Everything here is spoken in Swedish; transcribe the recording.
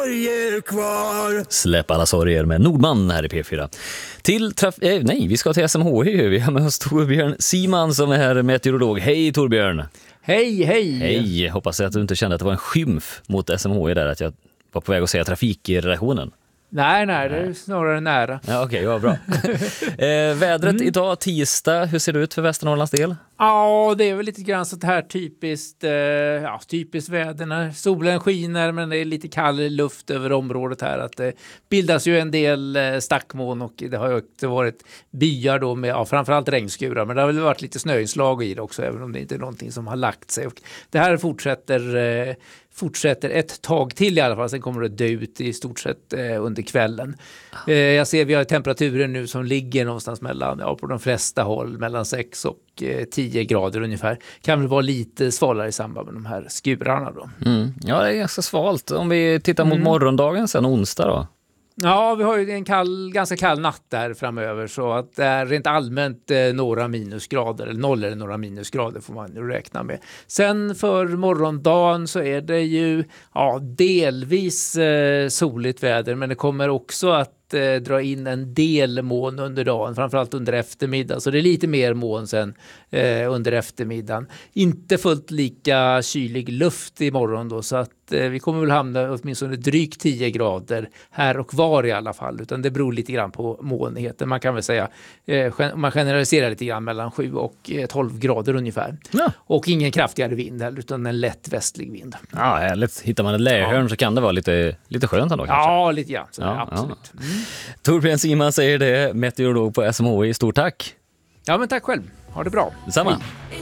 Kvar. Släpp alla sorger med Nordman här i P4. Vi ska till SMHI. Vi har med oss Torbjörn Siman som är här, meteorolog. Hej Torbjörn. Hej. Hej, hoppas att du inte kände att det var en skymf mot SMHI där, att jag var på väg att säga trafikredaktionen. Nej, det är snarare nära. Ja, okej, vad bra. Vädret idag, tisdag, hur ser det ut för Västernorrlands del? Ja, det är väl lite grann sånt här typiskt väder när solen skiner men det är lite kall luft över området här. Att det bildas ju en del stackmoln och det har ju också varit byar då med framförallt regnskurar, men det har väl varit lite snöinslag i det också, även om det inte är någonting som har lagt sig. Och det här fortsätter ett tag till i alla fall, sen kommer det dö ut i stort sett under kvällen. Jag ser vi har temperaturer nu som ligger någonstans mellan, på de flesta håll, mellan 6 och 10 grader ungefär. Kan väl vara lite svalare i samband med de här skurarna då. Ja, det är ganska svalt. Om vi tittar mot morgondagen sen, onsdag då? Ja, vi har ju en ganska kall natt där framöver, så att det är rent allmänt några minusgrader, eller 0 eller några minusgrader får man ju räkna med. Sen för morgondagen så är det ju delvis soligt väder, men det kommer också att dra in en del moln under dagen, framförallt under eftermiddag. Så det är lite mer moln sen under eftermiddagen. Inte fullt lika kylig luft imorgon då, så att vi kommer väl hamna åtminstone drygt 10 grader här och var i alla fall, utan det beror lite grann på molnigheten. Man kan väl säga, man generaliserar lite grann, mellan 7 och 12 grader ungefär. Ja. Och ingen kraftigare vind heller, utan en lätt västlig vind. Ja, härligt. Hittar man ett lähörn så kan det vara lite skönt ändå kanske. Ja, lite grann. Så absolut. Torbjörn Siman säger det, meteorolog på SMHI. Stort tack. Ja, men tack själv. Ha det bra. Detsamma. Hej.